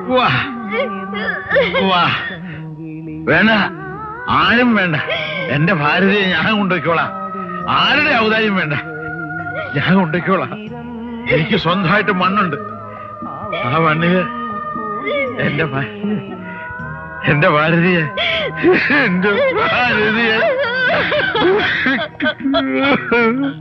വാ വാ. വേണ്ട, ആരും വേണ്ട. എന്റെ ഭാര്യയെ ഞാൻ കൊണ്ടുപോയിക്കോളാം. ആരുടെ ഔദാര്യം വേണ്ട, ഞാൻ കൊണ്ടുപോയിക്കോളാം. എനിക്ക് സ്വന്തമായിട്ട് മണ്ണുണ്ട്. ആ മണ്ണില് എന്റെ ഭാര്യയെ എന്റെ ഭാര്യയെ